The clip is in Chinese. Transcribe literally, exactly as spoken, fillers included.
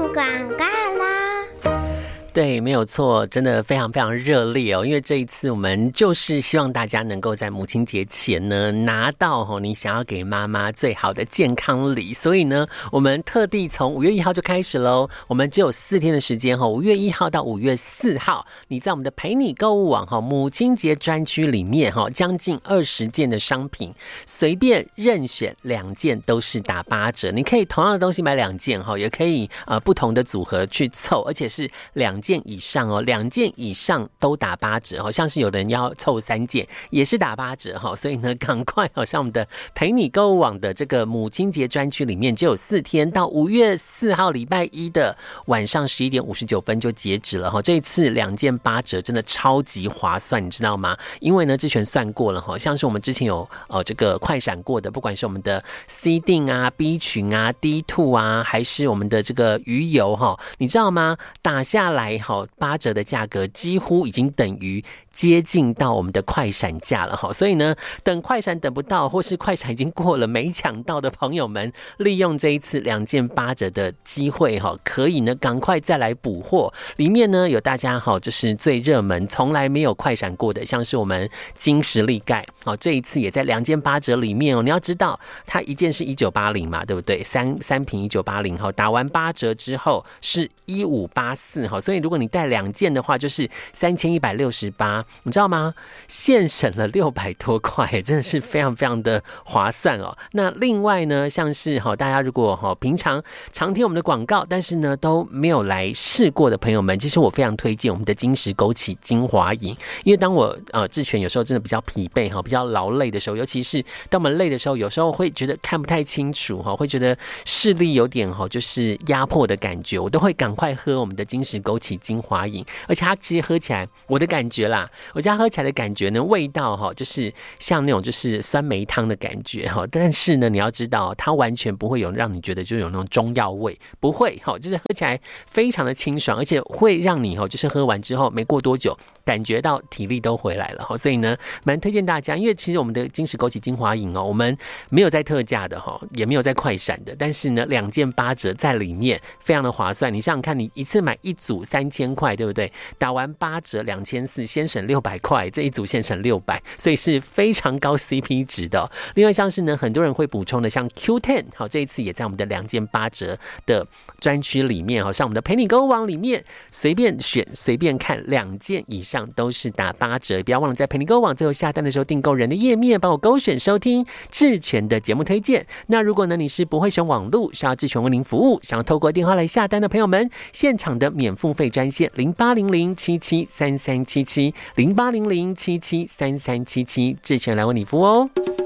广告啦。 对，没有错，真的非常非常热烈哦！因为这一次我们就是希望大家能够在母亲节前呢拿到哦你想要给妈妈最好的健康礼，所以呢，我们特地从五月一号就开始喽。我们只有四天的时间哈，五月一号到五月四号，你在我们的陪你购物网哈母亲节专区里面哈，将近二十件的商品，随便任选两件都是打八折。你可以同样的东西买两件哈，也可以呃不同的组合去凑，而且是两件以上哦，两件以上都打八折哦，像是有人要凑三件也是打八折哈，所以呢，赶快哦上我们的陪你购物网的这个母亲节专区里面，只有四天到五月四号礼拜一的晚上十一点五十九分就截止了哈。这一次两件八折真的超级划算，你知道吗？因为呢之前算过了哈，像是我们之前有呃这个快闪过的，不管是我们的 C 定啊、B 群啊、D 二 啊，还是我们的这个鱼油哈，你知道吗？打下来好，八折的价格几乎已经等于接近到我们的快闪价了哈，所以呢，等快闪等不到，或是快闪已经过了没抢到的朋友们，利用这一次两件八折的机会哈，可以呢赶快再来补货。里面呢有大家哈，就是最热门，从来没有快闪过的，像是我们金实力钙哦，这一次也在两件八折里面哦。你要知道，它一件是一九八零嘛，对不对？三三瓶一九八零哈，打完八折之后是一五八四哈，所以如果你带两件的话，就是三千一百六十八，你知道吗？现省了六百多块，真的是非常非常的划算哦。那另外呢，像是哈，大家如果哈平常常听我们的广告，但是呢都没有来试过的朋友们，其实我非常推荐我们的金石枸杞精华饮，因为当我呃治权有时候真的比较疲惫哈，比较劳累的时候，尤其是当我们累的时候，有时候会觉得看不太清楚哈，会觉得视力有点哈就是压迫的感觉，我都会赶快喝我们的金石枸杞精华饮，而且它其实喝起来，我的感觉啦，我家喝起来的感觉呢，味道哈，就是像那种就是酸梅汤的感觉哈，但是呢，你要知道，它完全不会有让你觉得就有那种中药味，不会哈，就是喝起来非常的清爽，而且会让你哈，就是喝完之后没过多久，感觉到体力都回来了哈，所以呢，蛮推荐大家，因为其实我们的金石枸杞精华饮哦，我们没有在特价的哈，也没有在快闪的，但是呢，两件八折在里面，非常的划算。你想想看，你一次买一组三千块，对不对？打完八折两千四，先省六百块，这一组先省六百，所以是非常高 C P 值的哦。另外像是呢，很多人会补充的，像 Q 十， 好，这一次也在我们的两件八折的专区里面，好，像我们的陪你购物网里面随便选随便看，两件以上都是打八折。不要忘了在陪你购物网最后下单的时候订购人的页面帮我勾选收听智权的节目推荐。那如果呢你是不会选网路，需要智权为您服务，想要透过电话来下单的朋友们，现场的免付费专线零八零零七七三三七七零八零零七七三三七七，智权来为你服务哦。